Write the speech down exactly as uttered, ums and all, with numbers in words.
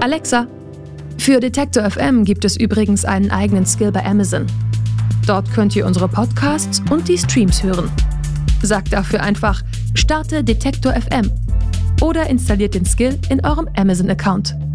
Alexa. Für Detektor F M gibt es übrigens einen eigenen Skill bei Amazon. Dort könnt ihr unsere Podcasts und die Streams hören. Sagt dafür einfach Starte Detektor F M oder installiert den Skill in eurem Amazon-Account.